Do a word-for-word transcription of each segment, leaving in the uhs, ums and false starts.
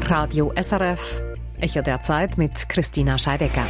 Radio S R F, Echo der Zeit mit Christina Scheidecker.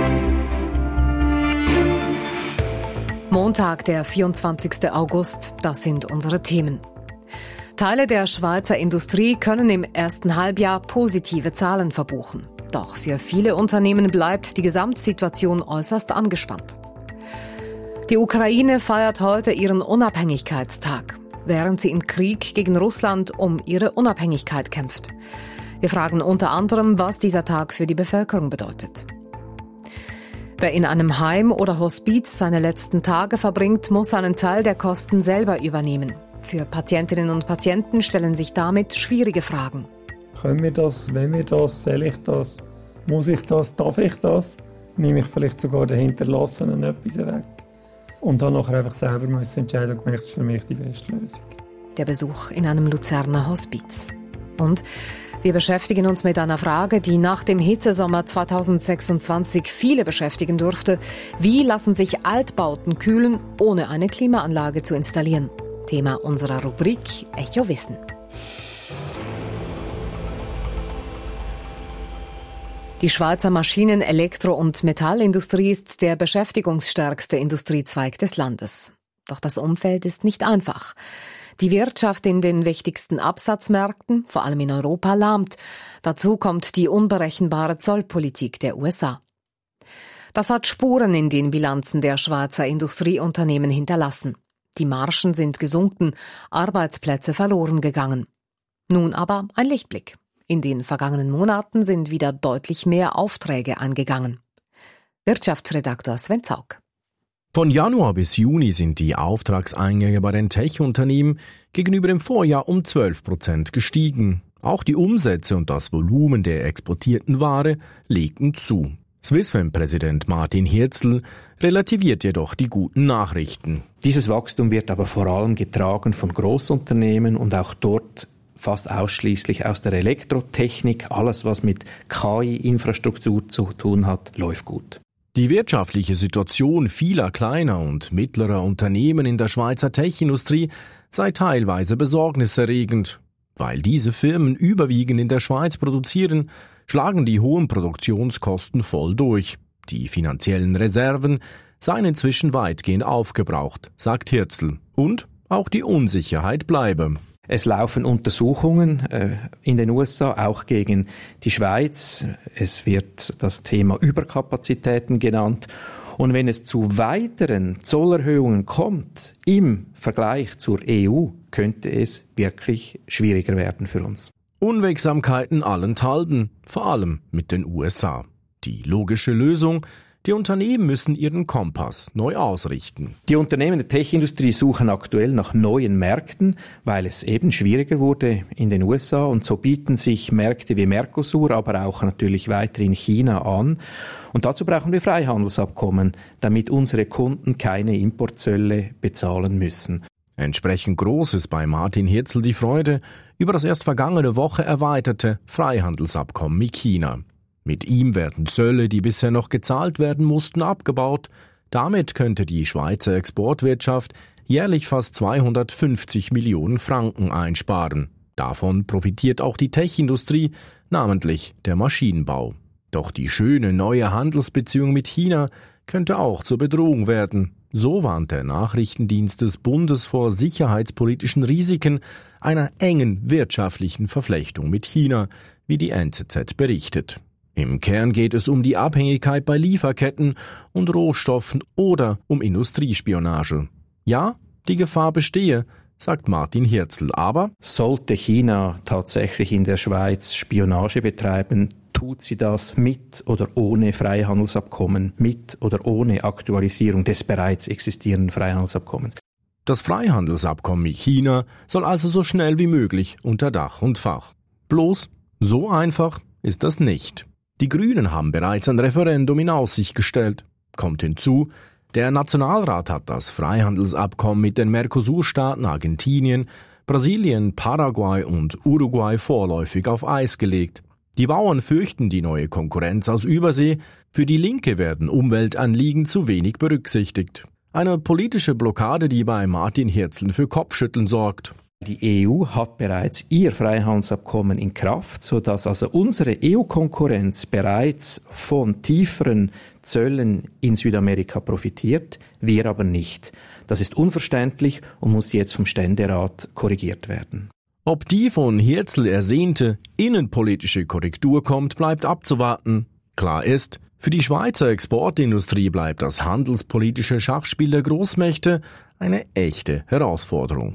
Montag, der vierundzwanzigsten August, das sind unsere Themen. Teile der Schweizer Industrie können im ersten Halbjahr positive Zahlen verbuchen. Doch für viele Unternehmen bleibt die Gesamtsituation äußerst angespannt. Die Ukraine feiert heute ihren Unabhängigkeitstag, während sie im Krieg gegen Russland um ihre Unabhängigkeit kämpft. Wir fragen unter anderem, was dieser Tag für die Bevölkerung bedeutet. Wer in einem Heim oder Hospiz seine letzten Tage verbringt, muss einen Teil der Kosten selber übernehmen. Für Patientinnen und Patienten stellen sich damit schwierige Fragen. Können wir das, wenn wir das, soll ich das, muss ich das, darf ich das? Nehme ich vielleicht sogar den Hinterlassenen etwas weg? Und dann nachher einfach selber müssen entscheiden, ob das für mich die beste Lösung. Der Besuch in einem Luzerner Hospiz. Und wir beschäftigen uns mit einer Frage, die nach dem Hitzesommer zweitausendsechsundzwanzig viele beschäftigen dürfte. Wie lassen sich Altbauten kühlen, ohne eine Klimaanlage zu installieren? Thema unserer Rubrik Echo Wissen. Die Schweizer Maschinen-, Elektro- und Metallindustrie ist der beschäftigungsstärkste Industriezweig des Landes. Doch das Umfeld ist nicht einfach. Die Wirtschaft in den wichtigsten Absatzmärkten, vor allem in Europa, lahmt. Dazu kommt die unberechenbare Zollpolitik der U S A. Das hat Spuren in den Bilanzen der Schweizer Industrieunternehmen hinterlassen. Die Margen sind gesunken, Arbeitsplätze verloren gegangen. Nun aber ein Lichtblick. In den vergangenen Monaten sind wieder deutlich mehr Aufträge angegangen. Wirtschaftsredaktor Sven Zaug. Von Januar bis Juni sind die Auftragseingänge bei den Tech-Unternehmen gegenüber dem Vorjahr um zwölf Prozent gestiegen. Auch die Umsätze und das Volumen der exportierten Ware legten zu. Swisscom-Präsident Martin Hirzel relativiert jedoch die guten Nachrichten. Dieses Wachstum wird aber vor allem getragen von Großunternehmen und auch dort fast ausschließlich aus der Elektrotechnik. Alles, was mit K I-Infrastruktur zu tun hat, läuft gut. Die wirtschaftliche Situation vieler kleiner und mittlerer Unternehmen in der Schweizer Tech-Industrie sei teilweise besorgniserregend. Weil diese Firmen überwiegend in der Schweiz produzieren, schlagen die hohen Produktionskosten voll durch. Die finanziellen Reserven seien inzwischen weitgehend aufgebraucht, sagt Hirzel. Und auch die Unsicherheit bleibe. Es laufen Untersuchungen äh, in den U S A, auch gegen die Schweiz. Es wird das Thema Überkapazitäten genannt. Und wenn es zu weiteren Zollerhöhungen kommt im Vergleich zur E U, könnte es wirklich schwieriger werden für uns. Unwegsamkeiten allenthalben, vor allem mit den U S A. Die logische Lösung: Die Unternehmen müssen ihren Kompass neu ausrichten. Die Unternehmen der Tech-Industrie suchen aktuell nach neuen Märkten, weil es eben schwieriger wurde in den U S A. Und so bieten sich Märkte wie Mercosur, aber auch natürlich weiterhin China an. Und dazu brauchen wir Freihandelsabkommen, damit unsere Kunden keine Importzölle bezahlen müssen. Entsprechend groß ist bei Martin Hirzel die Freude über das erst vergangene Woche erweiterte Freihandelsabkommen mit China. Mit ihm werden Zölle, die bisher noch gezahlt werden mussten, abgebaut. Damit könnte die Schweizer Exportwirtschaft jährlich fast zweihundertfünfzig Millionen Franken einsparen. Davon profitiert auch die Tech-Industrie, namentlich der Maschinenbau. Doch die schöne neue Handelsbeziehung mit China könnte auch zur Bedrohung werden. So warnt der Nachrichtendienst des Bundes vor sicherheitspolitischen Risiken einer engen wirtschaftlichen Verflechtung mit China, wie die N Z Z berichtet. Im Kern geht es um die Abhängigkeit bei Lieferketten und Rohstoffen oder um Industriespionage. Ja, die Gefahr bestehe, sagt Martin Hirzel, aber sollte China tatsächlich in der Schweiz Spionage betreiben, tut sie das mit oder ohne Freihandelsabkommen, mit oder ohne Aktualisierung des bereits existierenden Freihandelsabkommens. Das Freihandelsabkommen mit China soll also so schnell wie möglich unter Dach und Fach. Bloß, so einfach ist das nicht. Die Grünen haben bereits ein Referendum in Aussicht gestellt. Kommt hinzu, der Nationalrat hat das Freihandelsabkommen mit den Mercosur-Staaten Argentinien, Brasilien, Paraguay und Uruguay vorläufig auf Eis gelegt. Die Bauern fürchten die neue Konkurrenz aus Übersee. Für die Linke werden Umweltanliegen zu wenig berücksichtigt. Eine politische Blockade, die bei Martin Hirzel für Kopfschütteln sorgt. Die E U hat bereits ihr Freihandelsabkommen in Kraft, sodass also unsere E U-Konkurrenz bereits von tieferen Zöllen in Südamerika profitiert, wir aber nicht. Das ist unverständlich und muss jetzt vom Ständerat korrigiert werden. Ob die von Hirzel ersehnte innenpolitische Korrektur kommt, bleibt abzuwarten. Klar ist, für die Schweizer Exportindustrie bleibt das handelspolitische Schachspiel der Großmächte eine echte Herausforderung.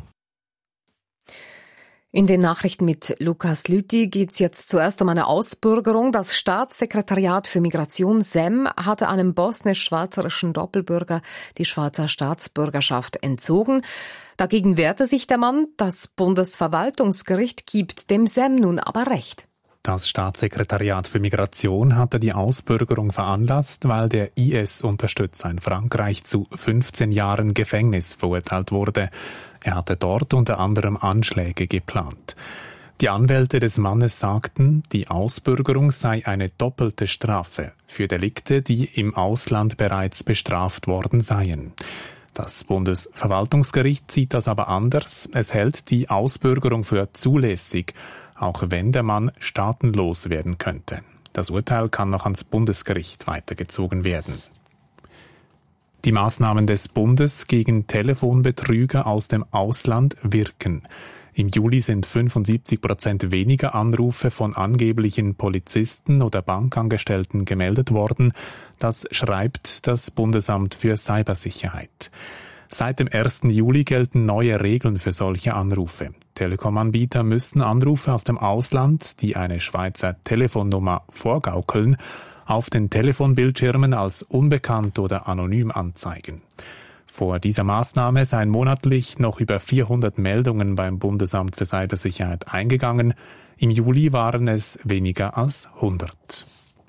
In den Nachrichten mit Lukas Lüthi geht es jetzt zuerst um eine Ausbürgerung. Das Staatssekretariat für Migration S E M hatte einem bosnisch-schweizerischen Doppelbürger die Schweizer Staatsbürgerschaft entzogen. Dagegen wehrte sich der Mann. Das Bundesverwaltungsgericht gibt dem S E M nun aber Recht. Das Staatssekretariat für Migration hatte die Ausbürgerung veranlasst, weil der I S-Unterstützer in Frankreich zu fünfzehn Jahren Gefängnis verurteilt wurde. Er hatte dort unter anderem Anschläge geplant. Die Anwälte des Mannes sagten, die Ausbürgerung sei eine doppelte Strafe für Delikte, die im Ausland bereits bestraft worden seien. Das Bundesverwaltungsgericht sieht das aber anders. Es hält die Ausbürgerung für zulässig, auch wenn der Mann staatenlos werden könnte. Das Urteil kann noch ans Bundesgericht weitergezogen werden. Die Maßnahmen des Bundes gegen Telefonbetrüger aus dem Ausland wirken. Im Juli sind fünfundsiebzig Prozent weniger Anrufe von angeblichen Polizisten oder Bankangestellten gemeldet worden. Das schreibt das Bundesamt für Cybersicherheit. Seit dem ersten Juli gelten neue Regeln für solche Anrufe. Telekom-Anbieter müssen Anrufe aus dem Ausland, die eine Schweizer Telefonnummer vorgaukeln, auf den Telefonbildschirmen als unbekannt oder anonym anzeigen. Vor dieser Maßnahme seien monatlich noch über vierhundert Meldungen beim Bundesamt für Cybersicherheit eingegangen. Im Juli waren es weniger als hundert.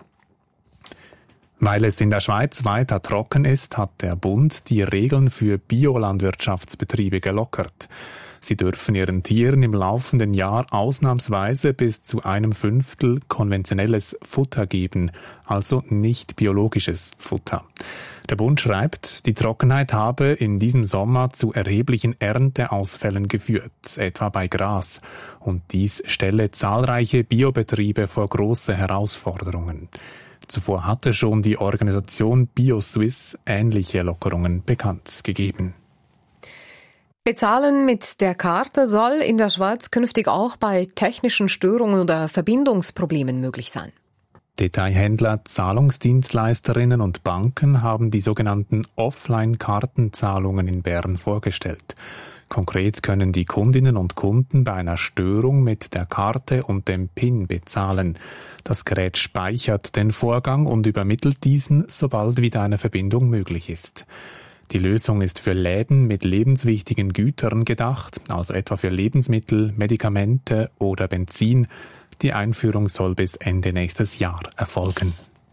Weil es in der Schweiz weiter trocken ist, hat der Bund die Regeln für Biolandwirtschaftsbetriebe gelockert. Sie dürfen ihren Tieren im laufenden Jahr ausnahmsweise bis zu einem Fünftel konventionelles Futter geben, also nicht biologisches Futter. Der Bund schreibt, die Trockenheit habe in diesem Sommer zu erheblichen Ernteausfällen geführt, etwa bei Gras. Und dies stelle zahlreiche Biobetriebe vor große Herausforderungen. Zuvor hatte schon die Organisation BioSwiss ähnliche Lockerungen bekannt gegeben. Bezahlen mit der Karte soll in der Schweiz künftig auch bei technischen Störungen oder Verbindungsproblemen möglich sein. Detailhändler, Zahlungsdienstleisterinnen und Banken haben die sogenannten Offline-Kartenzahlungen in Bern vorgestellt. Konkret können die Kundinnen und Kunden bei einer Störung mit der Karte und dem P I N bezahlen. Das Gerät speichert den Vorgang und übermittelt diesen, sobald wieder eine Verbindung möglich ist. Die Lösung ist für Läden mit lebenswichtigen Gütern gedacht, also etwa für Lebensmittel, Medikamente oder Benzin. Die Einführung soll bis Ende nächstes Jahr erfolgen.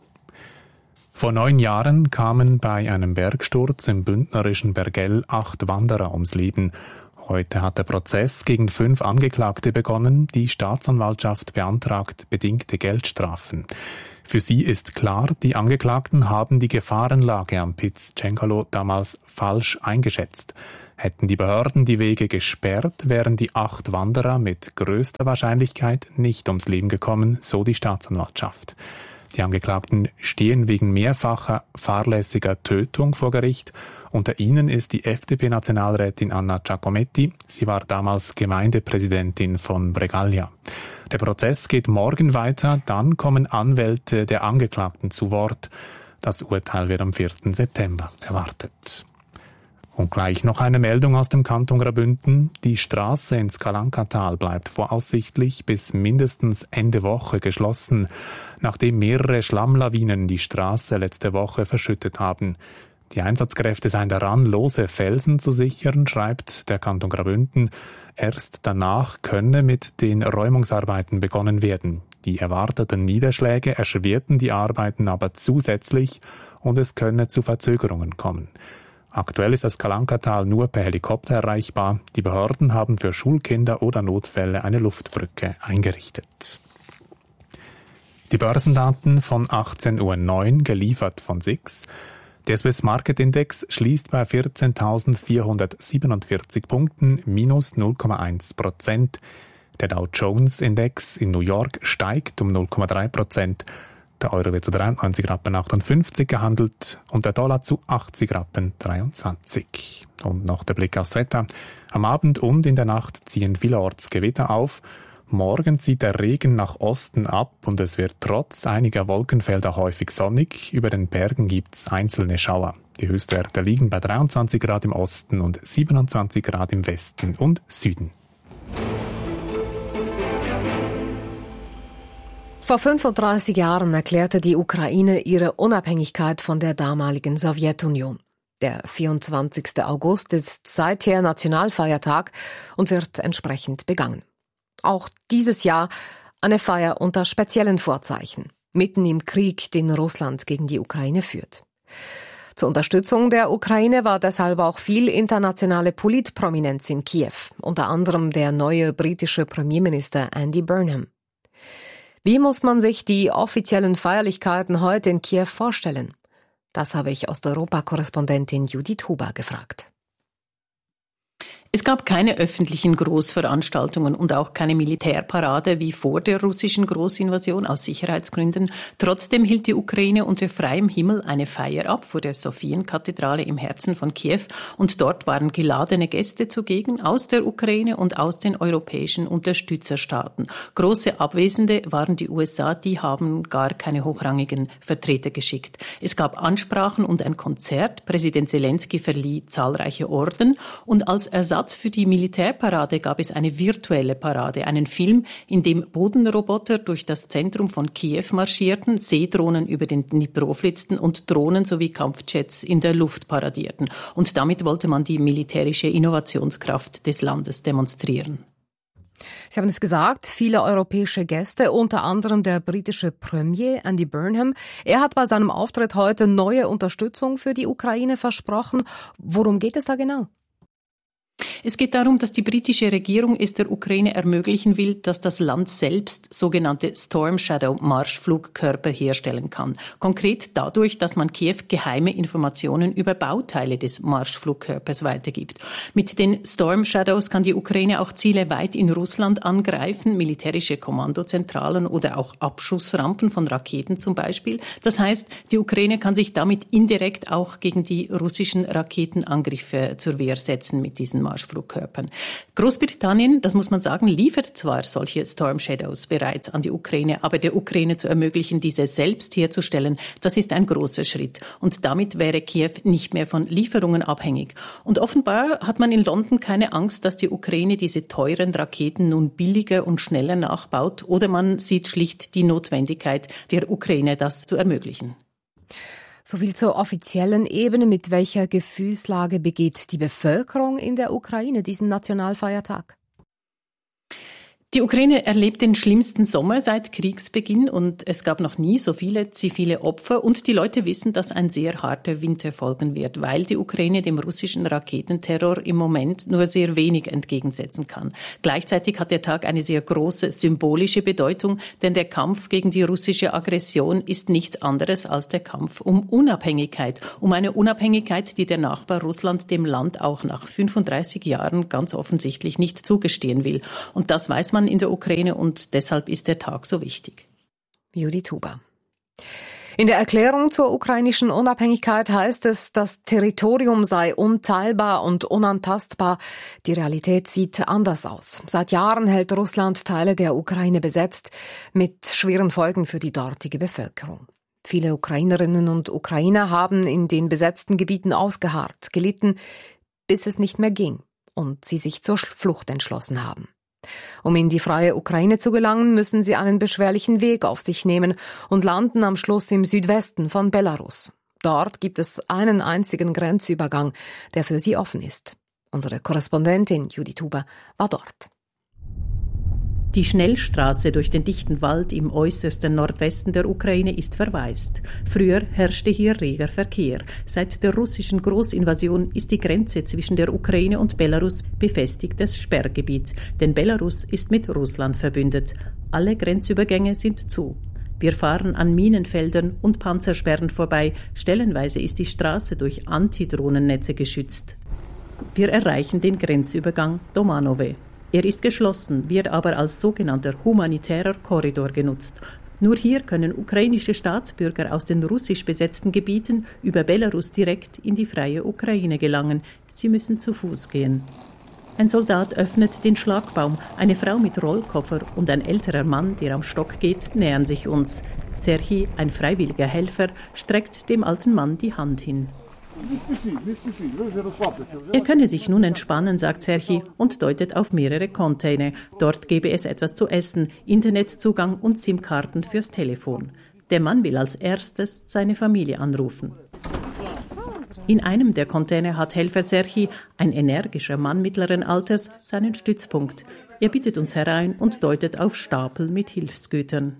Vor neun Jahren kamen bei einem Bergsturz im bündnerischen Bergell acht Wanderer ums Leben. Heute hat der Prozess gegen fünf Angeklagte begonnen. Die Staatsanwaltschaft beantragt bedingte Geldstrafen. Für sie ist klar, die Angeklagten haben die Gefahrenlage am Piz Cenkalo damals falsch eingeschätzt. Hätten die Behörden die Wege gesperrt, wären die acht Wanderer mit größter Wahrscheinlichkeit nicht ums Leben gekommen, so die Staatsanwaltschaft. Die Angeklagten stehen wegen mehrfacher fahrlässiger Tötung vor Gericht. Unter ihnen ist die F D P-Nationalrätin Anna Giacometti. Sie war damals Gemeindepräsidentin von Bregaglia. Der Prozess geht morgen weiter, dann kommen Anwälte der Angeklagten zu Wort. Das Urteil wird am vierten September erwartet. Und gleich noch eine Meldung aus dem Kanton Graubünden. Die Straße ins Kalankatal bleibt voraussichtlich bis mindestens Ende Woche geschlossen, nachdem mehrere Schlammlawinen die Straße letzte Woche verschüttet haben. Die Einsatzkräfte seien daran, lose Felsen zu sichern, schreibt der Kanton Graubünden. Erst danach könne mit den Räumungsarbeiten begonnen werden. Die erwarteten Niederschläge erschwerten die Arbeiten aber zusätzlich und es könne zu Verzögerungen kommen. Aktuell ist das Kalankatal nur per Helikopter erreichbar. Die Behörden haben für Schulkinder oder Notfälle eine Luftbrücke eingerichtet. Die Börsendaten von achtzehn Uhr neun, geliefert von S I X. Der Swiss Market Index schließt bei vierzehntausendvierhundertsiebenundvierzig Punkten, minus null Komma eins Prozent. Der Dow Jones Index in New York steigt um null Komma drei Prozent. Der Euro wird zu dreiundneunzig Rappen achtundfünfzig gehandelt und der Dollar zu achtzig Rappen dreiundzwanzig. Und noch der Blick aufs Wetter. Am Abend und in der Nacht ziehen vielerorts Gewitter auf. Morgen zieht der Regen nach Osten ab und es wird trotz einiger Wolkenfelder häufig sonnig. Über den Bergen gibt's einzelne Schauer. Die Höchstwerte liegen bei dreiundzwanzig Grad im Osten und siebenundzwanzig Grad im Westen und Süden. Vor fünfunddreißig Jahren erklärte die Ukraine ihre Unabhängigkeit von der damaligen Sowjetunion. Der vierundzwanzigster August ist seither Nationalfeiertag und wird entsprechend begangen. Auch dieses Jahr eine Feier unter speziellen Vorzeichen, mitten im Krieg, den Russland gegen die Ukraine führt. Zur Unterstützung der Ukraine war deshalb auch viel internationale Politprominenz in Kiew, unter anderem der neue britische Premierminister Andy Burnham. Wie muss man sich die offiziellen Feierlichkeiten heute in Kiew vorstellen? Das habe ich Osteuropa-Korrespondentin Judith Huber gefragt. Es gab keine öffentlichen Großveranstaltungen und auch keine Militärparade wie vor der russischen Großinvasion aus Sicherheitsgründen. Trotzdem hielt die Ukraine unter freiem Himmel eine Feier ab vor der Sophienkathedrale im Herzen von Kiew. Und dort waren geladene Gäste zugegen aus der Ukraine und aus den europäischen Unterstützerstaaten. Große Abwesende waren die U S A, die haben gar keine hochrangigen Vertreter geschickt. Es gab Ansprachen und ein Konzert. Präsident Zelensky verlieh zahlreiche Orden und als Ersatz für die Militärparade gab es eine virtuelle Parade, einen Film, in dem Bodenroboter durch das Zentrum von Kiew marschierten, Seedrohnen über den Dnipro flitzten und Drohnen sowie Kampfjets in der Luft paradierten. Und damit wollte man die militärische Innovationskraft des Landes demonstrieren. Sie haben es gesagt, viele europäische Gäste, unter anderem der britische Premier Andy Burnham. Er hat bei seinem Auftritt heute neue Unterstützung für die Ukraine versprochen. Worum geht es da genau? Es geht darum, dass die britische Regierung es der Ukraine ermöglichen will, dass das Land selbst sogenannte Storm Shadow Marschflugkörper herstellen kann. Konkret dadurch, dass man Kiew geheime Informationen über Bauteile des Marschflugkörpers weitergibt. Mit den Storm Shadows kann die Ukraine auch Ziele weit in Russland angreifen, militärische Kommandozentralen oder auch Abschussrampen von Raketen zum Beispiel. Das heißt, die Ukraine kann sich damit indirekt auch gegen die russischen Raketenangriffe zur Wehr setzen mit diesen Marschflugkörpern. Großbritannien, das muss man sagen, liefert zwar solche Storm Shadows bereits an die Ukraine, aber der Ukraine zu ermöglichen, diese selbst herzustellen, das ist ein großer Schritt. Und damit wäre Kiew nicht mehr von Lieferungen abhängig. Und offenbar hat man in London keine Angst, dass die Ukraine diese teuren Raketen nun billiger und schneller nachbaut, oder man sieht schlicht die Notwendigkeit der Ukraine, das zu ermöglichen. Soviel zur offiziellen Ebene. Mit welcher Gefühlslage begeht die Bevölkerung in der Ukraine diesen Nationalfeiertag? Die Ukraine erlebt den schlimmsten Sommer seit Kriegsbeginn und es gab noch nie so viele zivile Opfer und die Leute wissen, dass ein sehr harter Winter folgen wird, weil die Ukraine dem russischen Raketenterror im Moment nur sehr wenig entgegensetzen kann. Gleichzeitig hat der Tag eine sehr große symbolische Bedeutung, denn der Kampf gegen die russische Aggression ist nichts anderes als der Kampf um Unabhängigkeit, um eine Unabhängigkeit, die der Nachbar Russland dem Land auch nach fünfunddreißig Jahren ganz offensichtlich nicht zugestehen will. Und das weiß man in der Ukraine und deshalb ist der Tag so wichtig. Judith Huber. In der Erklärung zur ukrainischen Unabhängigkeit heißt es, das Territorium sei unteilbar und unantastbar. Die Realität sieht anders aus. Seit Jahren hält Russland Teile der Ukraine besetzt, mit schweren Folgen für die dortige Bevölkerung. Viele Ukrainerinnen und Ukrainer haben in den besetzten Gebieten ausgeharrt, gelitten, bis es nicht mehr ging und sie sich zur Flucht entschlossen haben. Um in die freie Ukraine zu gelangen, müssen sie einen beschwerlichen Weg auf sich nehmen und landen am Schluss im Südwesten von Belarus. Dort gibt es einen einzigen Grenzübergang, der für sie offen ist. Unsere Korrespondentin Judith Huber war dort. Die Schnellstraße durch den dichten Wald im äußersten Nordwesten der Ukraine ist verwaist. Früher herrschte hier reger Verkehr. Seit der russischen Großinvasion ist die Grenze zwischen der Ukraine und Belarus befestigtes Sperrgebiet, denn Belarus ist mit Russland verbündet. Alle Grenzübergänge sind zu. Wir fahren an Minenfeldern und Panzersperren vorbei. Stellenweise ist die Straße durch Antidrohnennetze geschützt. Wir erreichen den Grenzübergang Domanove. Er ist geschlossen, wird aber als sogenannter humanitärer Korridor genutzt. Nur hier können ukrainische Staatsbürger aus den russisch besetzten Gebieten über Belarus direkt in die freie Ukraine gelangen. Sie müssen zu Fuß gehen. Ein Soldat öffnet den Schlagbaum. Eine Frau mit Rollkoffer und ein älterer Mann, der am Stock geht, nähern sich uns. Serhii, ein freiwilliger Helfer, streckt dem alten Mann die Hand hin. Er könne sich nun entspannen, sagt Serhii und deutet auf mehrere Container. Dort gebe es etwas zu essen, Internetzugang und SIM-Karten fürs Telefon. Der Mann will als erstes seine Familie anrufen. In einem der Container hat Helfer Serhii, ein energischer Mann mittleren Alters, seinen Stützpunkt. Er bittet uns herein und deutet auf Stapel mit Hilfsgütern.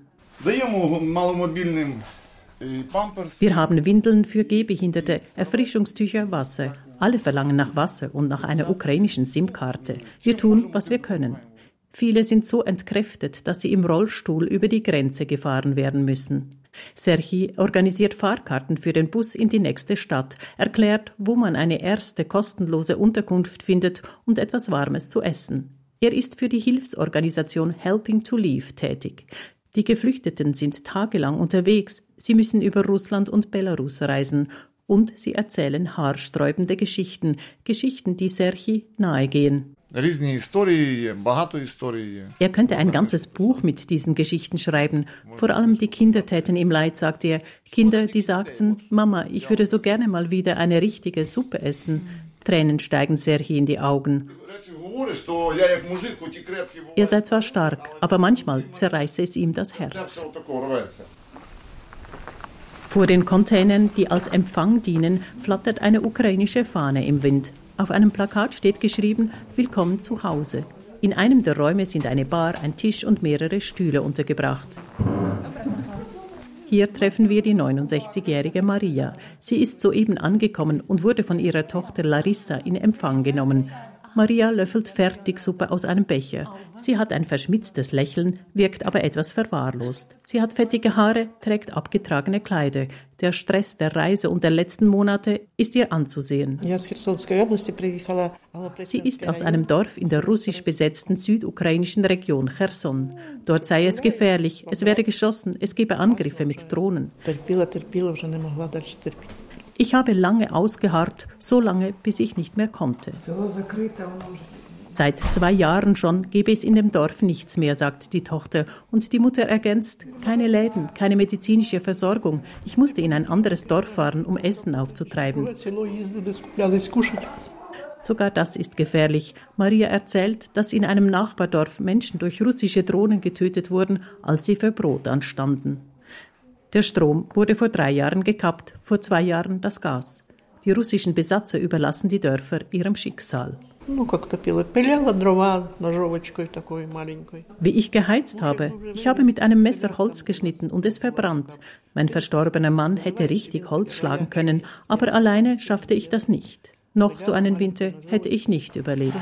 Wir haben Windeln für Gehbehinderte, Erfrischungstücher, Wasser. Alle verlangen nach Wasser und nach einer ukrainischen SIM-Karte. Wir tun, was wir können. Viele sind so entkräftet, dass sie im Rollstuhl über die Grenze gefahren werden müssen. Serhii organisiert Fahrkarten für den Bus in die nächste Stadt, erklärt, wo man eine erste kostenlose Unterkunft findet und etwas Warmes zu essen. Er ist für die Hilfsorganisation Helping to Live tätig. Die Geflüchteten sind tagelang unterwegs. Sie müssen über Russland und Belarus reisen. Und sie erzählen haarsträubende Geschichten, Geschichten, die Serhii nahegehen. Er könnte ein ganzes Buch mit diesen Geschichten schreiben. Vor allem die Kinder täten ihm leid, sagt er. Kinder, die sagten, Mama, ich würde so gerne mal wieder eine richtige Suppe essen. Tränen steigen Serhii in die Augen. Er sei zwar stark, aber manchmal zerreiße es ihm das Herz. Vor den Containern, die als Empfang dienen, flattert eine ukrainische Fahne im Wind. Auf einem Plakat steht geschrieben, Willkommen zu Hause. In einem der Räume sind eine Bar, ein Tisch und mehrere Stühle untergebracht. Hier treffen wir die neunundsechzigjährige Maria. Sie ist soeben angekommen und wurde von ihrer Tochter Larissa in Empfang genommen. Maria löffelt Fertigsuppe aus einem Becher. Sie hat ein verschmitztes Lächeln, wirkt aber etwas verwahrlost. Sie hat fettige Haare, trägt abgetragene Kleider. Der Stress der Reise und der letzten Monate ist ihr anzusehen. Sie ist aus einem Dorf in der russisch besetzten südukrainischen Region Cherson. Dort sei es gefährlich, es werde geschossen, es gebe Angriffe mit Drohnen. Ich habe lange ausgeharrt, so lange, bis ich nicht mehr konnte. Seit zwei Jahren schon gebe es in dem Dorf nichts mehr, sagt die Tochter. Und die Mutter ergänzt, keine Läden, keine medizinische Versorgung. Ich musste in ein anderes Dorf fahren, um Essen aufzutreiben. Sogar das ist gefährlich. Maria erzählt, dass in einem Nachbardorf Menschen durch russische Drohnen getötet wurden, als sie für Brot anstanden. Der Strom wurde vor drei Jahren gekappt, vor zwei Jahren das Gas. Die russischen Besatzer überlassen die Dörfer ihrem Schicksal. Wie ich geheizt habe, ich habe mit einem Messer Holz geschnitten und es verbrannt. Mein verstorbener Mann hätte richtig Holz schlagen können, aber alleine schaffte ich das nicht. Noch so einen Winter hätte ich nicht überlebt.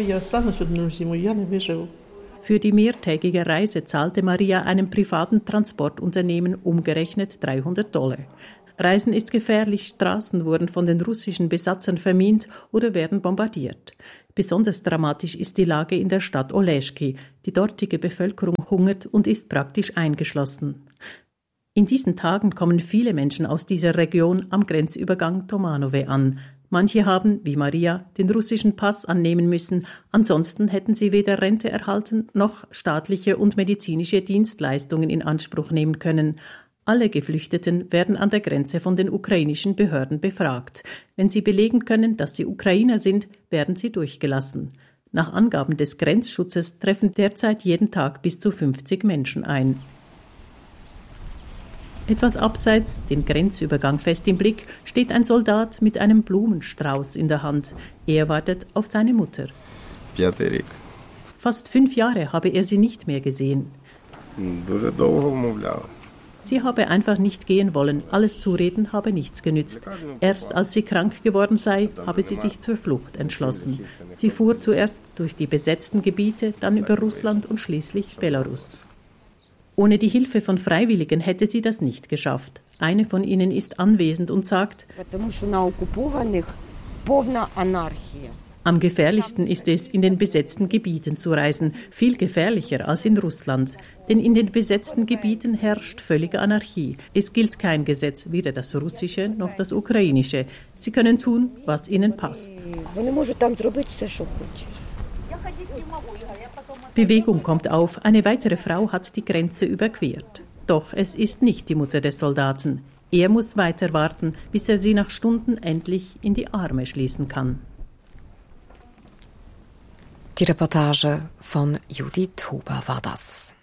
Für die mehrtägige Reise zahlte Maria einem privaten Transportunternehmen umgerechnet dreihundert Dollar. Reisen ist gefährlich, Straßen wurden von den russischen Besatzern vermint oder werden bombardiert. Besonders dramatisch ist die Lage in der Stadt Oleschki. Die dortige Bevölkerung hungert und ist praktisch eingeschlossen. In diesen Tagen kommen viele Menschen aus dieser Region am Grenzübergang Domanove an. Manche haben, wie Maria, den russischen Pass annehmen müssen, ansonsten hätten sie weder Rente erhalten noch staatliche und medizinische Dienstleistungen in Anspruch nehmen können. Alle Geflüchteten werden an der Grenze von den ukrainischen Behörden befragt. Wenn sie belegen können, dass sie Ukrainer sind, werden sie durchgelassen. Nach Angaben des Grenzschutzes treffen derzeit jeden Tag bis zu fünfzig Menschen ein. Etwas abseits, den Grenzübergang fest im Blick, steht ein Soldat mit einem Blumenstrauß in der Hand. Er wartet auf seine Mutter. Fast fünf Jahre habe er sie nicht mehr gesehen. Sie habe einfach nicht gehen wollen, alles Zureden habe nichts genützt. Erst als sie krank geworden sei, habe sie sich zur Flucht entschlossen. Sie fuhr zuerst durch die besetzten Gebiete, dann über Russland und schließlich Belarus. Ohne die Hilfe von Freiwilligen hätte sie das nicht geschafft. Eine von ihnen ist anwesend und sagt, am gefährlichsten ist es, in den besetzten Gebieten zu reisen, viel gefährlicher als in Russland. Denn in den besetzten Gebieten herrscht völlige Anarchie. Es gilt kein Gesetz, weder das russische noch das ukrainische. Sie können tun, was ihnen passt. Bewegung kommt auf. Eine weitere Frau hat die Grenze überquert. Doch es ist nicht die Mutter des Soldaten. Er muss weiter warten, bis er sie nach Stunden endlich in die Arme schließen kann. Die Reportage von Judith Huber war das.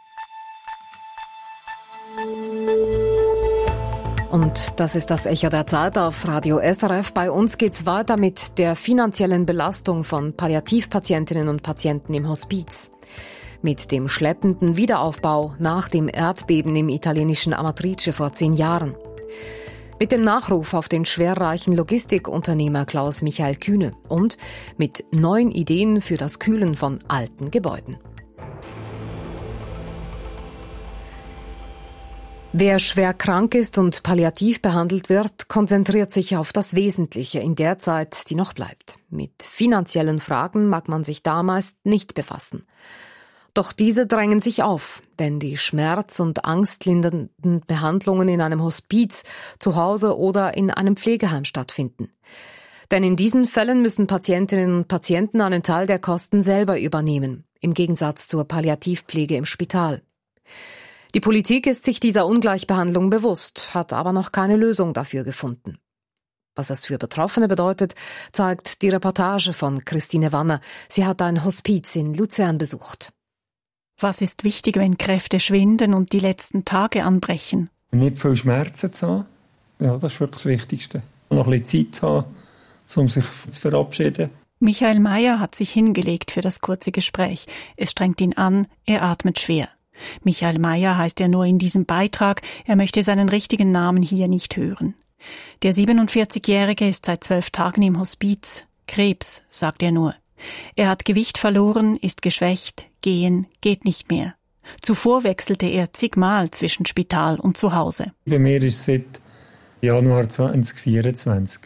Und das ist das Echo der Zeit auf Radio S R F. Bei uns geht's weiter mit der finanziellen Belastung von Palliativpatientinnen und Patienten im Hospiz. Mit dem schleppenden Wiederaufbau nach dem Erdbeben im italienischen Amatrice vor zehn Jahren. Mit dem Nachruf auf den schwerreichen Logistikunternehmer Klaus Michael Kühne und mit neuen Ideen für das Kühlen von alten Gebäuden. Wer schwer krank ist und palliativ behandelt wird, konzentriert sich auf das Wesentliche in der Zeit, die noch bleibt. Mit finanziellen Fragen mag man sich da meist nicht befassen. Doch diese drängen sich auf, wenn die schmerz- und angstlindernden Behandlungen in einem Hospiz, zu Hause oder in einem Pflegeheim stattfinden. Denn in diesen Fällen müssen Patientinnen und Patienten einen Teil der Kosten selber übernehmen, im Gegensatz zur Palliativpflege im Spital. Die Politik ist sich dieser Ungleichbehandlung bewusst, hat aber noch keine Lösung dafür gefunden. Was es für Betroffene bedeutet, zeigt die Reportage von Christine Wanner. Sie hat ein Hospiz in Luzern besucht. Was ist wichtig, wenn Kräfte schwinden und die letzten Tage anbrechen? Nicht viel Schmerzen zu haben, ja, das ist wirklich das Wichtigste. Noch ein bisschen Zeit zu haben, um sich zu verabschieden. Michael Mayer hat sich hingelegt für das kurze Gespräch. Es strengt ihn an, er atmet schwer. Michael Mayer heißt er nur in diesem Beitrag, er möchte seinen richtigen Namen hier nicht hören. Der siebenundvierzigjährige ist seit zwölf Tagen im Hospiz. Krebs, sagt er nur. Er hat Gewicht verloren, ist geschwächt, gehen geht nicht mehr. Zuvor wechselte er zigmal zwischen Spital und Zuhause. Bei mir ist es seit Januar zwanzig vierundzwanzig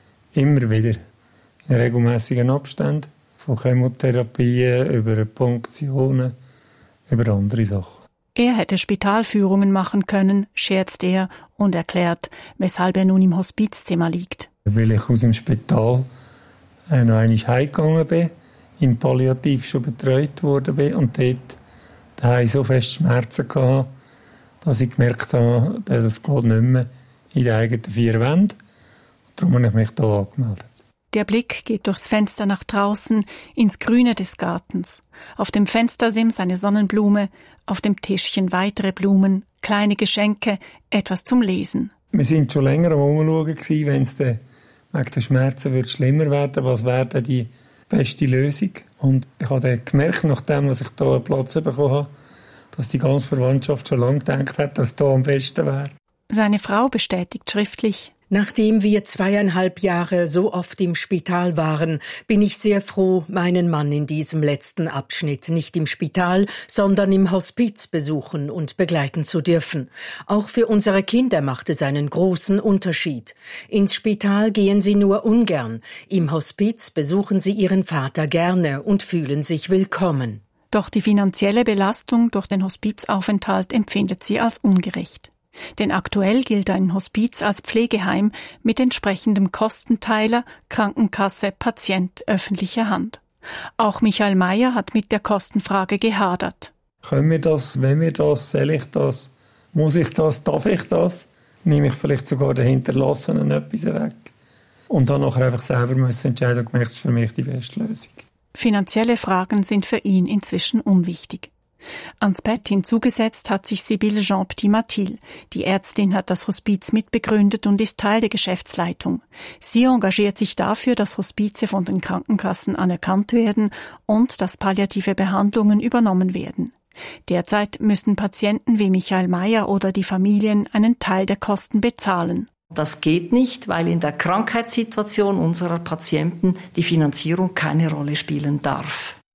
immer wieder in regelmäßigen Abständen, von Chemotherapien über Punktionen, über andere Sachen. Er hätte Spitalführungen machen können, scherzt er und erklärt, weshalb er nun im Hospizzimmer liegt. Weil ich aus dem Spital noch einmal heimgegangen bin, in Palliativ schon betreut worden bin und dort hatte ich so fest Schmerzen gehabt, dass ich gemerkt habe, das geht nicht mehr in den eigenen vier Wänden. Darum habe ich mich hier angemeldet. Der Blick geht durchs Fenster nach draußen, ins Grüne des Gartens. Auf dem Fenstersims eine Sonnenblume, auf dem Tischchen weitere Blumen, kleine Geschenke, etwas zum Lesen. Wir sind schon länger am Umschauen, wenn es wegen der Schmerzen wird schlimmer werden, was wäre denn die beste Lösung. Und ich habe dann gemerkt, nachdem ich hier einen Platz bekommen habe, dass die ganze Verwandtschaft schon lange gedacht hat, dass es hier am besten wäre. Seine Frau bestätigt schriftlich: Nachdem wir zweieinhalb Jahre so oft im Spital waren, bin ich sehr froh, meinen Mann in diesem letzten Abschnitt nicht im Spital, sondern im Hospiz besuchen und begleiten zu dürfen. Auch für unsere Kinder macht es einen großen Unterschied. Ins Spital gehen sie nur ungern. Im Hospiz besuchen sie ihren Vater gerne und fühlen sich willkommen. Doch die finanzielle Belastung durch den Hospizaufenthalt empfindet sie als ungerecht. Denn aktuell gilt ein Hospiz als Pflegeheim mit entsprechendem Kostenteiler, Krankenkasse, Patient, öffentlicher Hand. Auch Michael Mayer hat mit der Kostenfrage gehadert. Können wir das, wenn wir das, soll ich das, muss ich das, darf ich das? Nehme ich vielleicht sogar den Hinterlassenen etwas weg? Und dann nachher einfach selber müssen entscheiden, ob es für mich die beste Lösung. Finanzielle Fragen sind für ihn inzwischen unwichtig. Ans Bett hinzugesetzt hat sich Sibylle Jean-Petit-Mathil. Die Ärztin hat das Hospiz mitbegründet und ist Teil der Geschäftsleitung. Sie engagiert sich dafür, dass Hospize von den Krankenkassen anerkannt werden und dass palliative Behandlungen übernommen werden. Derzeit müssen Patienten wie Michael Mayer oder die Familien einen Teil der Kosten bezahlen. Das geht nicht, weil in der Krankheitssituation unserer Patienten die Finanzierung keine Rolle spielen darf.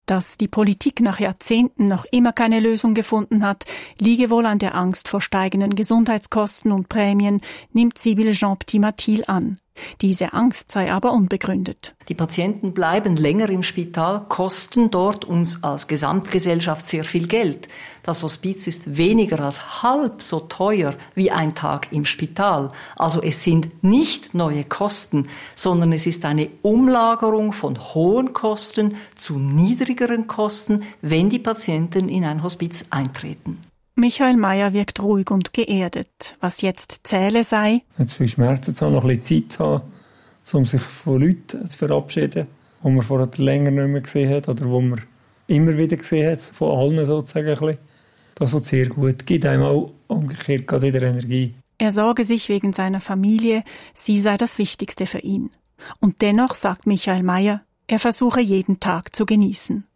Dass die Politik nach Jahrzehnten noch immer keine Lösung gefunden hat, liege wohl an der Angst vor steigenden Gesundheitskosten und Prämien, nimmt Sibylle Jean-Petit-Mathil an. Diese Angst sei aber unbegründet. Die Patienten bleiben länger im Spital, kosten dort uns als Gesamtgesellschaft sehr viel Geld. Das Hospiz ist weniger als halb so teuer wie ein Tag im Spital. Also es sind nicht neue Kosten, sondern es ist eine Umlagerung von hohen Kosten zu niedrigeren Kosten, wenn die Patienten in ein Hospiz eintreten. Michael Mayer wirkt ruhig und geerdet. Was jetzt zähle sei: Jetzt viel Schmerzen zu haben, noch ein bisschen Zeit zu haben, um sich von Leuten zu verabschieden, die man vorher länger nicht mehr gesehen hat oder die man immer wieder gesehen hat, von allen sozusagen ein bisschen. Das tut sehr gut, gibt einem auch umgekehrt gerade wieder Energie. Er sorge sich wegen seiner Familie, sie sei das Wichtigste für ihn. Und dennoch, sagt Michael Mayer, er versuche jeden Tag zu genießen.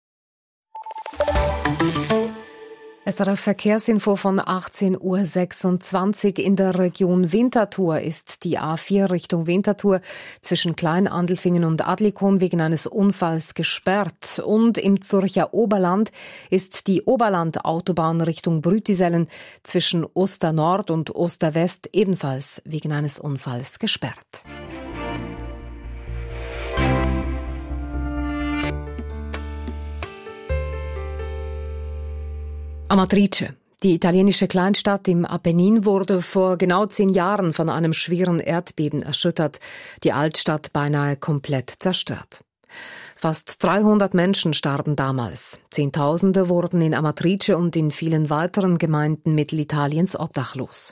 S R F-Verkehrsinfo von achtzehn Uhr sechsundzwanzig. In der Region Winterthur ist die A vier Richtung Winterthur zwischen Kleinandelfingen und Adlikon wegen eines Unfalls gesperrt. Und im Zürcher Oberland ist die Oberland-Autobahn Richtung Brütisellen zwischen Osternord und Osterwest ebenfalls wegen eines Unfalls gesperrt. Amatrice. Die italienische Kleinstadt im Apennin wurde vor genau zehn Jahren von einem schweren Erdbeben erschüttert, die Altstadt beinahe komplett zerstört. Fast dreihundert Menschen starben damals. Zehntausende wurden in Amatrice und in vielen weiteren Gemeinden Mittelitaliens obdachlos.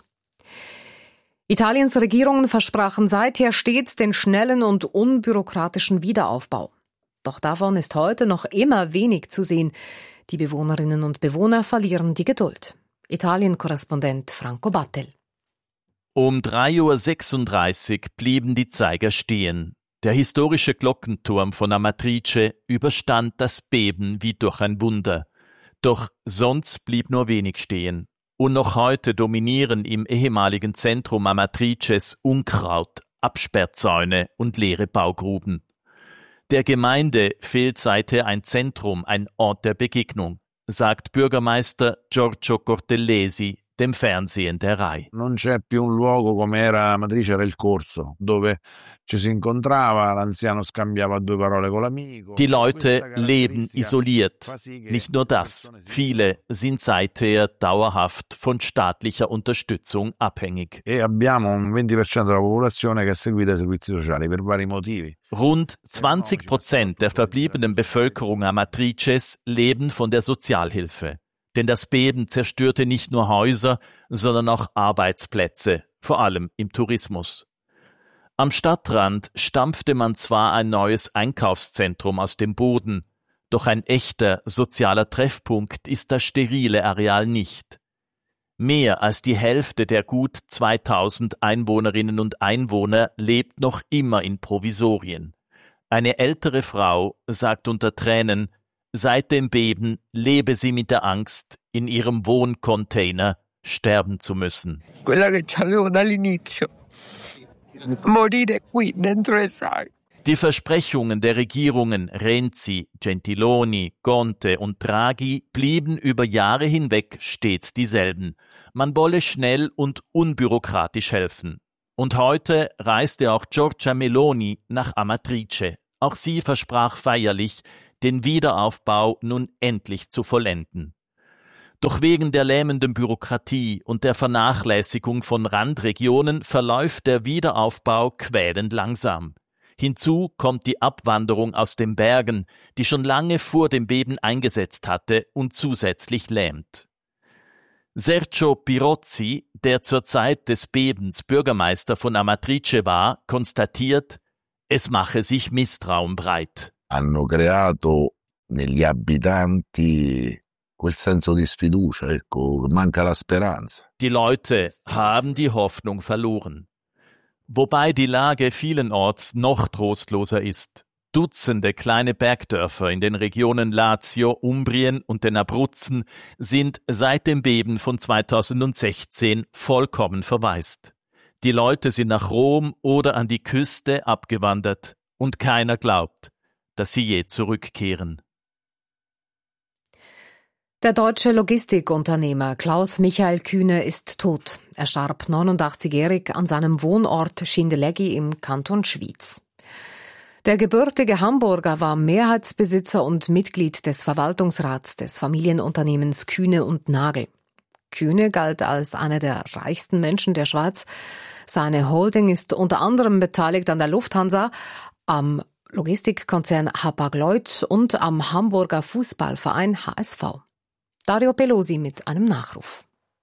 Italiens Regierungen versprachen seither stets den schnellen und unbürokratischen Wiederaufbau. Doch davon ist heute noch immer wenig zu sehen. Die Bewohnerinnen und Bewohner verlieren die Geduld. Italien-Korrespondent Franco Battel. Um drei Uhr sechsunddreißig blieben die Zeiger stehen. Der historische Glockenturm von Amatrice überstand das Beben wie durch ein Wunder. Doch sonst blieb nur wenig stehen. Und noch heute dominieren im ehemaligen Zentrum Amatrices Unkraut, Absperrzäune und leere Baugruben. Der Gemeinde fehlt seither ein Zentrum, ein Ort der Begegnung, sagt Bürgermeister Giorgio Cortellesi dem Fernsehen der Rai. Non c'è più un luogo come era Amatrice, era il corso, dove ci si incontrava, l'anziano scambiava due parole con l'amico. Die Leute leben isoliert. Nicht nur das, viele sind seither dauerhaft von staatlicher Unterstützung abhängig. E abbiamo un venti per cento della popolazione che è seguita ai servizi sociali per vari motivi. Rund zwanzig Prozent der verbliebenen Bevölkerung Amatrices leben von der Sozialhilfe. Denn das Beben zerstörte nicht nur Häuser, sondern auch Arbeitsplätze, vor allem im Tourismus. Am Stadtrand stampfte man zwar ein neues Einkaufszentrum aus dem Boden, doch ein echter sozialer Treffpunkt ist das sterile Areal nicht. Mehr als die Hälfte der gut zweitausend Einwohnerinnen und Einwohner lebt noch immer in Provisorien. Eine ältere Frau sagt unter Tränen, seit dem Beben lebe sie mit der Angst, in ihrem Wohncontainer sterben zu müssen. Quella che c'avevo dall'inizio. Morire qui dentro le sale. Die Versprechungen der Regierungen Renzi, Gentiloni, Conte und Draghi blieben über Jahre hinweg stets dieselben. Man wolle schnell und unbürokratisch helfen. Und heute reiste auch Giorgia Meloni nach Amatrice. Auch sie versprach feierlich, den Wiederaufbau nun endlich zu vollenden. Doch wegen der lähmenden Bürokratie und der Vernachlässigung von Randregionen verläuft der Wiederaufbau quälend langsam. Hinzu kommt die Abwanderung aus den Bergen, die schon lange vor dem Beben eingesetzt hatte und zusätzlich lähmt. Sergio Pirozzi, der zur Zeit des Bebens Bürgermeister von Amatrice war, konstatiert, es mache sich Misstrauen breit. Hanno creato negli abitanti quel senso di sfiducia, ecco, manca la speranza. Die Leute haben die Hoffnung verloren. Wobei die Lage vielenorts noch trostloser ist. Dutzende kleine Bergdörfer in den Regionen Lazio, Umbrien und den Abruzzen sind seit dem Beben von zweitausendsechzehn vollkommen verwaist. Die Leute sind nach Rom oder an die Küste abgewandert und keiner glaubt, dass sie je zurückkehren. Der deutsche Logistikunternehmer Klaus-Michael Kühne ist tot. Er starb neunundachtzigjährig an seinem Wohnort Schindellegi im Kanton Schwyz. Der gebürtige Hamburger war Mehrheitsbesitzer und Mitglied des Verwaltungsrats des Familienunternehmens Kühne und Nagel. Kühne galt als einer der reichsten Menschen der Schweiz. Seine Holding ist unter anderem beteiligt an der Lufthansa, am Logistikkonzern Hapag-Lloyd und am Hamburger Fußballverein H S V. Dario Pelosi mit einem Nachruf.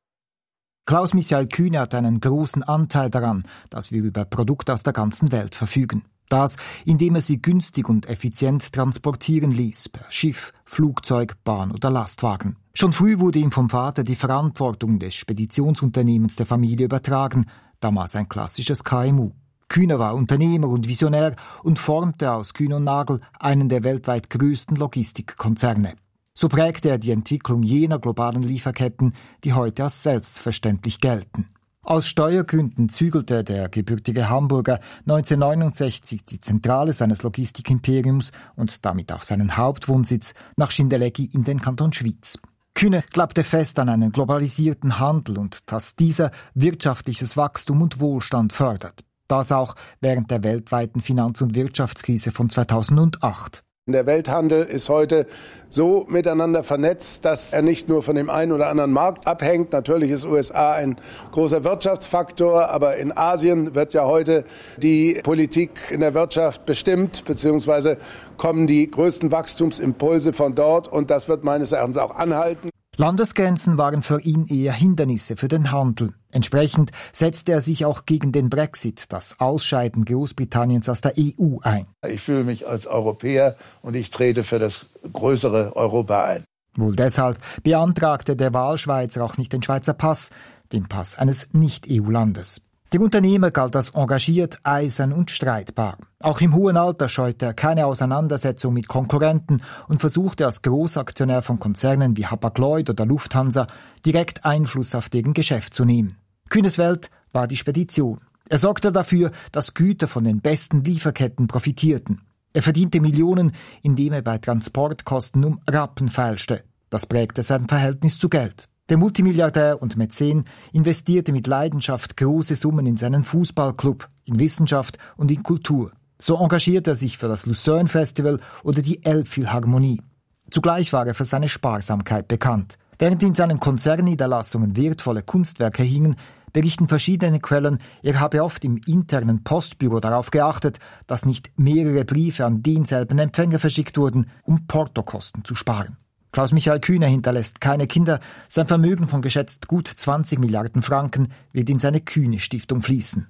Klaus-Michael Kühne hat einen großen Anteil daran, dass wir über Produkte aus der ganzen Welt verfügen. Das, indem er sie günstig und effizient transportieren ließ, per Schiff, Flugzeug, Bahn oder Lastwagen. Schon früh wurde ihm vom Vater die Verantwortung des Speditionsunternehmens der Familie übertragen, damals ein klassisches K M U. Kühne war Unternehmer und Visionär und formte aus Kühne und Nagel einen der weltweit größten Logistikkonzerne. So prägte er die Entwicklung jener globalen Lieferketten, die heute als selbstverständlich gelten. Aus Steuergründen zügelte der gebürtige Hamburger neunzehnhundertneunundsechzig die Zentrale seines Logistikimperiums und damit auch seinen Hauptwohnsitz nach Schindellegi in den Kanton Schwyz. Kühne glaubte fest an einen globalisierten Handel und dass dieser wirtschaftliches Wachstum und Wohlstand fördert. Das auch während der weltweiten Finanz- und Wirtschaftskrise von zweitausendacht. Der Welthandel ist heute so miteinander vernetzt, dass er nicht nur von dem einen oder anderen Markt abhängt. Natürlich ist U S A ein großer Wirtschaftsfaktor, aber in Asien wird ja heute die Politik in der Wirtschaft bestimmt, beziehungsweise kommen die größten Wachstumsimpulse von dort und das wird meines Erachtens auch anhalten. Landesgrenzen waren für ihn eher Hindernisse für den Handel. Entsprechend setzte er sich auch gegen den Brexit, das Ausscheiden Großbritanniens aus der E U, ein. Ich fühle mich als Europäer und ich trete für das größere Europa ein. Wohl deshalb beantragte der Wahlschweizer auch nicht den Schweizer Pass, den Pass eines Nicht-E U-Landes. Der Unternehmer galt als engagiert, eisern und streitbar. Auch im hohen Alter scheute er keine Auseinandersetzung mit Konkurrenten und versuchte als Großaktionär von Konzernen wie Hapag-Lloyd oder Lufthansa direkt Einfluss auf deren Geschäft zu nehmen. Kühnes Welt war die Spedition. Er sorgte dafür, dass Güter von den besten Lieferketten profitierten. Er verdiente Millionen, indem er bei Transportkosten um Rappen feilschte. Das prägte sein Verhältnis zu Geld. Der Multimilliardär und Mäzen investierte mit Leidenschaft große Summen in seinen Fußballclub, in Wissenschaft und in Kultur. So engagierte er sich für das Lucerne Festival oder die Elbphilharmonie. Zugleich war er für seine Sparsamkeit bekannt. Während in seinen Konzernniederlassungen wertvolle Kunstwerke hingen, berichten verschiedene Quellen, er habe oft im internen Postbüro darauf geachtet, dass nicht mehrere Briefe an denselben Empfänger verschickt wurden, um Portokosten zu sparen. Klaus-Michael Kühne hinterlässt keine Kinder. Sein Vermögen von geschätzt gut zwanzig Milliarden Franken wird in seine Kühne-Stiftung fließen.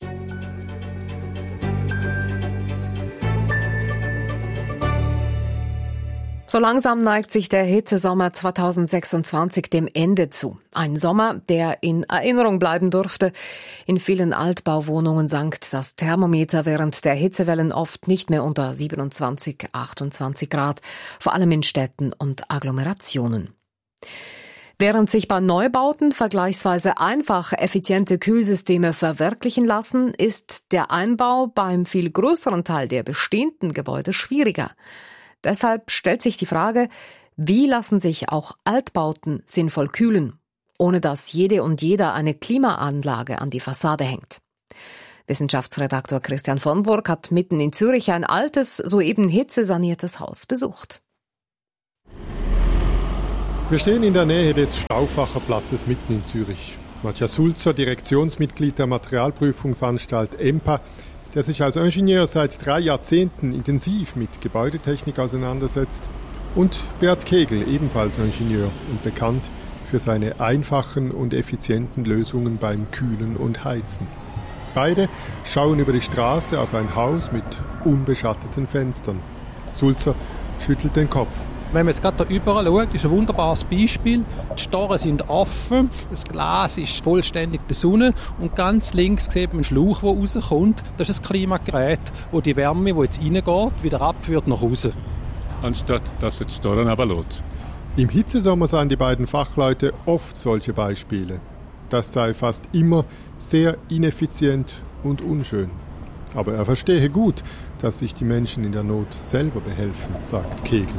So langsam neigt sich der Hitzesommer zweitausendsechsundzwanzig dem Ende zu. Ein Sommer, der in Erinnerung bleiben durfte. In vielen Altbauwohnungen sank das Thermometer während der Hitzewellen oft nicht mehr unter siebenundzwanzig, achtundzwanzig Grad, vor allem in Städten und Agglomerationen. Während sich bei Neubauten vergleichsweise einfach effiziente Kühlsysteme verwirklichen lassen, ist der Einbau beim viel größeren Teil der bestehenden Gebäude schwieriger. Deshalb stellt sich die Frage, wie lassen sich auch Altbauten sinnvoll kühlen, ohne dass jede und jeder eine Klimaanlage an die Fassade hängt. Wissenschaftsredaktor Christian von Burg hat mitten in Zürich ein altes, soeben hitzesaniertes Haus besucht. Wir stehen in der Nähe des Stauffacher Platzes mitten in Zürich. Matthias Sulzer, Direktionsmitglied der Materialprüfungsanstalt E M P A, der sich als Ingenieur seit drei Jahrzehnten intensiv mit Gebäudetechnik auseinandersetzt, und Bert Kegel, ebenfalls Ingenieur und bekannt für seine einfachen und effizienten Lösungen beim Kühlen und Heizen. Beide schauen über die Straße auf ein Haus mit unbeschatteten Fenstern. Sulzer schüttelt den Kopf. Wenn man jetzt gerade da überall schaut, ist ein wunderbares Beispiel. Die Storen sind offen, das Glas ist vollständig der Sonne und ganz links sieht man einen Schlauch, der rauskommt. Das ist ein Klimagerät, wo die Wärme, die jetzt reingeht, wieder abführt nach Hause. Anstatt dass es die Storen aber lässt. Im Hitzesommer sahen die beiden Fachleute oft solche Beispiele. Das sei fast immer sehr ineffizient und unschön. Aber er verstehe gut, dass sich die Menschen in der Not selber behelfen, sagt Kegel.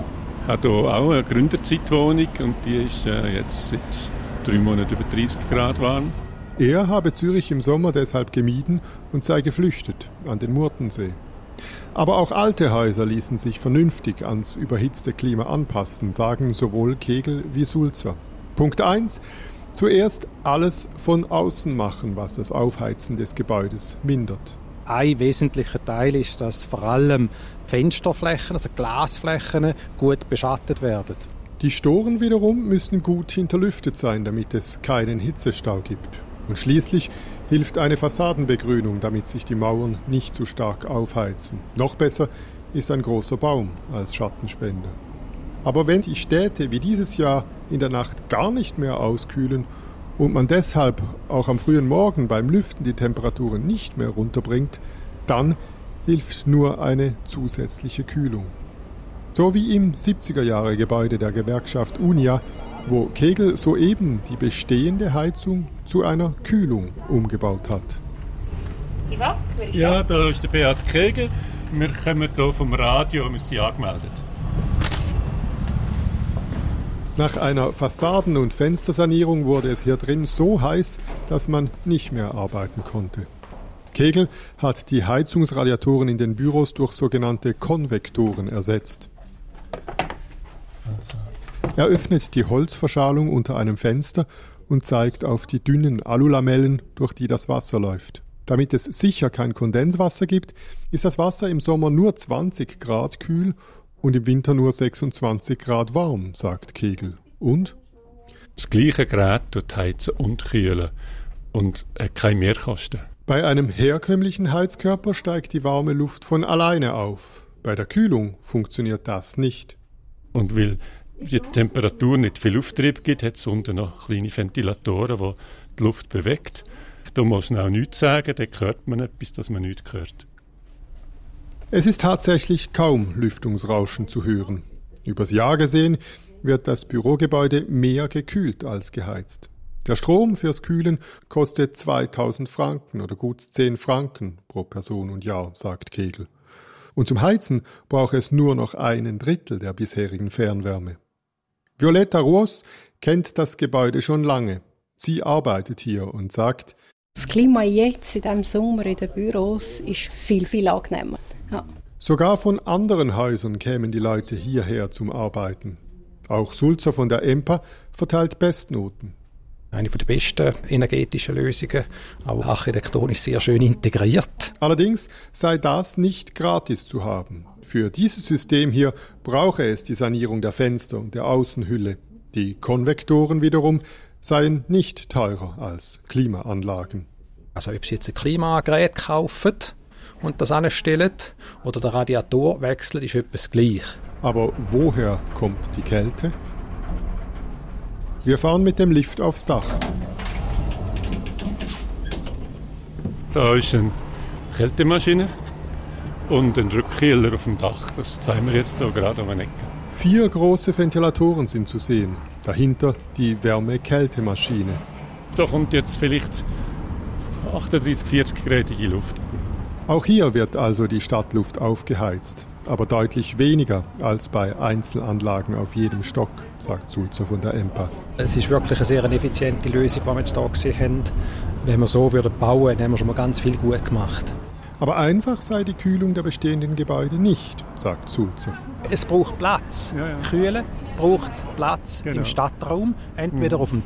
habe hier auch eine Gründerzeitwohnung und die ist äh, jetzt seit drei Monaten über dreißig Grad warm. Er habe Zürich im Sommer deshalb gemieden und sei geflüchtet an den Murtensee. Aber auch alte Häuser ließen sich vernünftig ans überhitzte Klima anpassen, sagen sowohl Kegel wie Sulzer. Punkt eins. Zuerst alles von außen machen, was das Aufheizen des Gebäudes mindert. Ein wesentlicher Teil ist, dass vor allem Fensterflächen, also Glasflächen, gut beschattet werden. Die Storen wiederum müssen gut hinterlüftet sein, damit es keinen Hitzestau gibt. Und schließlich hilft eine Fassadenbegrünung, damit sich die Mauern nicht zu stark aufheizen. Noch besser ist ein großer Baum als Schattenspender. Aber wenn die Städte wie dieses Jahr in der Nacht gar nicht mehr auskühlen und man deshalb auch am frühen Morgen beim Lüften die Temperaturen nicht mehr runterbringt, dann hilft nur eine zusätzliche Kühlung. So wie im siebziger-Jahre-Gebäude der Gewerkschaft Unia, wo Kegel soeben die bestehende Heizung zu einer Kühlung umgebaut hat. Ja, da ist der Beat Kegel. Wir kommen hier vom Radio, wir sind angemeldet. Nach einer Fassaden- und Fenstersanierung wurde es hier drin so heiß, dass man nicht mehr arbeiten konnte. Kegel hat die Heizungsradiatoren in den Büros durch sogenannte Konvektoren ersetzt. Er öffnet die Holzverschalung unter einem Fenster und zeigt auf die dünnen Alulamellen, durch die das Wasser läuft. Damit es sicher kein Kondenswasser gibt, ist das Wasser im Sommer nur zwanzig Grad kühl und im Winter nur sechsundzwanzig Grad warm, sagt Kegel. Und? Das gleiche Gerät tut heizen und kühlen und hat keine Mehrkosten. Bei einem herkömmlichen Heizkörper steigt die warme Luft von alleine auf. Bei der Kühlung funktioniert das nicht. Und weil die Temperatur nicht viel Auftrieb gibt, hat es unten noch kleine Ventilatoren, die die Luft bewegt. Da muss man auch nichts sagen, da hört man etwas, das man nicht hört. Es ist tatsächlich kaum Lüftungsrauschen zu hören. Übers Jahr gesehen wird das Bürogebäude mehr gekühlt als geheizt. Der Strom fürs Kühlen kostet zweitausend Franken oder gut zehn Franken pro Person und Jahr, sagt Kegel. Und zum Heizen braucht es nur noch einen Drittel der bisherigen Fernwärme. Violetta Roos kennt das Gebäude schon lange. Sie arbeitet hier und sagt, das Klima jetzt in diesem Sommer in den Büros ist viel, viel angenehmer. Ja. Sogar von anderen Häusern kämen die Leute hierher zum Arbeiten. Auch Sulzer von der E M P A verteilt Bestnoten. Eine der besten energetischen Lösungen, auch architektonisch sehr schön integriert. Allerdings sei das nicht gratis zu haben. Für dieses System hier brauche es die Sanierung der Fenster und der Außenhülle. Die Konvektoren wiederum seien nicht teurer als Klimaanlagen. Also ob Sie jetzt ein Klimagerät kaufen und das anstellen oder den Radiator wechseln, ist etwas gleich. Aber woher kommt die Kälte? Wir fahren mit dem Lift aufs Dach. Da ist eine Kältemaschine und ein Rückkühler auf dem Dach. Das zeigen wir jetzt hier gerade um eine Ecke. Vier große Ventilatoren sind zu sehen. Dahinter die Wärme-Kältemaschine. Da kommt jetzt vielleicht achtunddreißig, vierzig Gradige Luft. Auch hier wird also die Stadtluft aufgeheizt. Aber deutlich weniger als bei Einzelanlagen auf jedem Stock, sagt Sulzer von der E M P A. Es ist wirklich eine sehr effiziente Lösung, die wir jetzt hier gesehen haben. Wenn wir so würden bauen, dann haben wir schon mal ganz viel gut gemacht. Aber einfach sei die Kühlung der bestehenden Gebäude nicht, sagt Sulzer. Es braucht Platz. Ja, ja. Kühlen braucht Platz genau. Im Stadtraum, entweder mhm. auf dem